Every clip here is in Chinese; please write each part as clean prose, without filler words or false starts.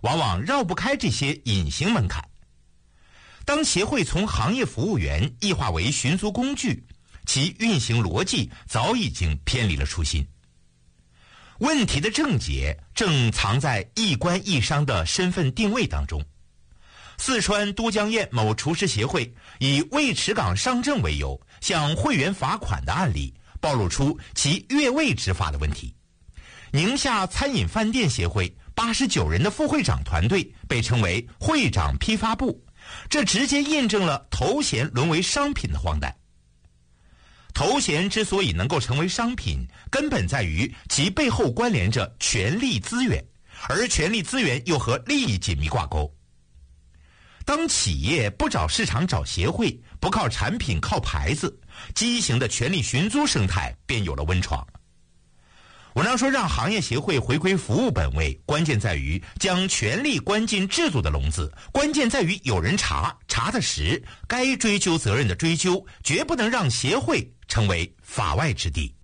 往往绕不开这些隐形门槛。当协会从行业服务员异化为寻租工具，其运行逻辑早已经偏离了初心。问题的症结正藏在一官一商的身份定位当中。四川都江堰某厨师协会以未持岗上证为由向会员罚款的案例，暴露出其越位执法的问题。宁夏餐饮饭店协会89人的副会长团队被称为会长批发部，这直接印证了头衔沦为商品的荒诞。头衔之所以能够成为商品，根本在于其背后关联着权力资源，而权力资源又和利益紧密挂钩。当企业不找市场找协会，不靠产品靠牌子，畸形的权力寻租生态便有了温床。文章说，让行业协会回归服务本位，关键在于将权力关进制度的笼子，关键在于有人查，查得实，该追究责任的追究，绝不能让协会成为法外之地。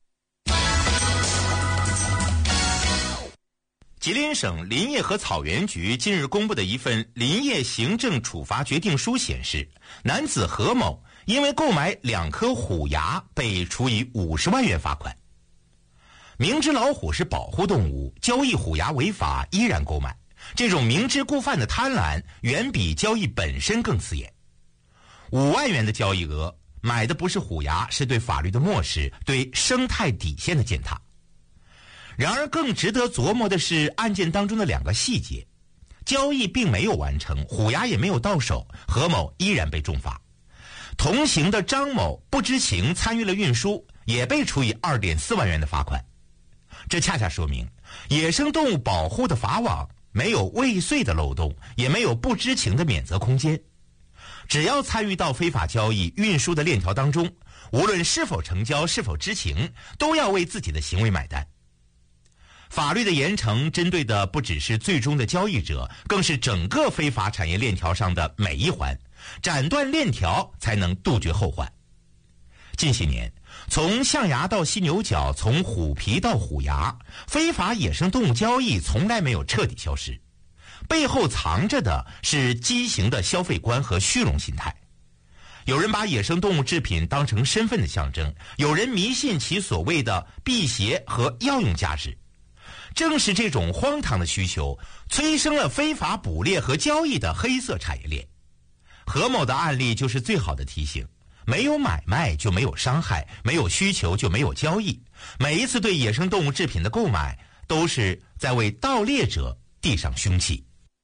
吉林省林业和草原局近日公布的一份林业行政处罚决定书显示，男子何某因为购买2颗虎牙被处以50万元罚款。明知老虎是保护动物，交易虎牙违法依然购买，这种明知故犯的贪婪远比交易本身更刺眼。5万元的交易额，买的不是虎牙，是对法律的漠视，对生态底线的践踏。然而更值得琢磨的是案件当中的2个细节，交易并没有完成，虎牙也没有到手，何某依然被重罚。同行的张某不知情参与了运输，也被处以2.4万元的罚款。这恰恰说明，野生动物保护的法网没有未遂的漏洞，也没有不知情的免责空间。只要参与到非法交易运输的链条当中，无论是否成交是否知情，都要为自己的行为买单。法律的严惩针对的不只是最终的交易者，更是整个非法产业链条上的每一环，斩断链条才能杜绝后患。近些年，从象牙到犀牛角，从虎皮到虎牙，非法野生动物交易从来没有彻底消失，背后藏着的是畸形的消费观和虚荣心态。有人把野生动物制品当成身份的象征，有人迷信其所谓的辟邪和药用价值。正是这种荒唐的需求，催生了非法捕猎和交易的黑色产业链。何某的案例就是最好的提醒，没有买卖就没有伤害，没有需求就没有交易。每一次对野生动物制品的购买，都是在为盗猎者递上凶器。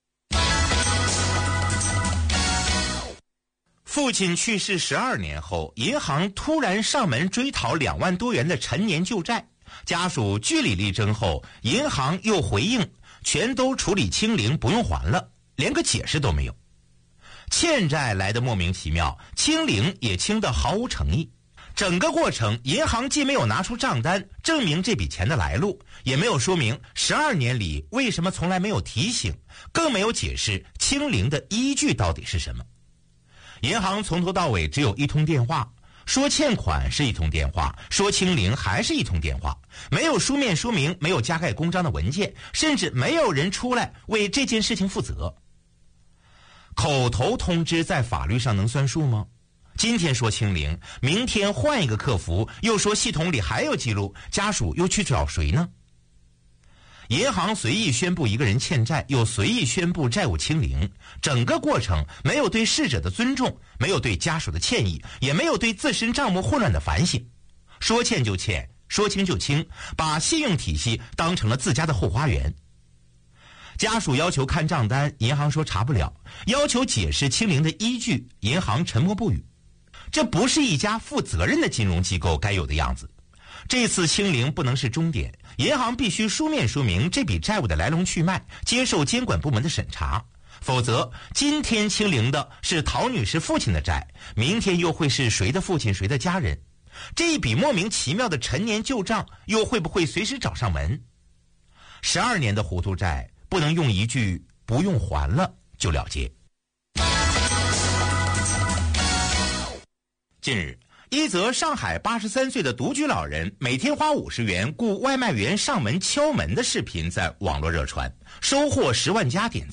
父亲去世12年后，银行突然上门追讨2万多元的陈年旧债，家属据理力争后，银行又回应全都处理清零，不用还了，连个解释都没有。欠债来得莫名其妙，清零也清得毫无诚意。整个过程，银行既没有拿出账单证明这笔钱的来路，也没有说明12年里为什么从来没有提醒，更没有解释清零的依据到底是什么。银行从头到尾只有一通电话，说欠款是一通电话，说清零还是一通电话，没有书面说明，没有加盖公章的文件，甚至没有人出来为这件事情负责。口头通知在法律上能算数吗？今天说清零，明天换一个客服又说系统里还有记录，家属又去找谁呢？银行随意宣布一个人欠债，又随意宣布债务清零，整个过程没有对逝者的尊重，没有对家属的歉意，也没有对自身账目混乱的反省。说欠就欠，说清就清，把信用体系当成了自家的后花园。家属要求看账单，银行说查不了，要求解释清零的依据，银行沉默不语。这不是一家负责任的金融机构该有的样子。这次清零不能是终点，银行必须书面说明这笔债务的来龙去脉，接受监管部门的审查，否则今天清零的是陶女士父亲的债，明天又会是谁的父亲谁的家人？这一笔莫名其妙的陈年旧账又会不会随时找上门？12年的糊涂债不能用一句不用还了就了结。近日，一则上海83岁的独居老人每天花50元雇外卖员上门敲门的视频在网络热传，收获10万加点赞。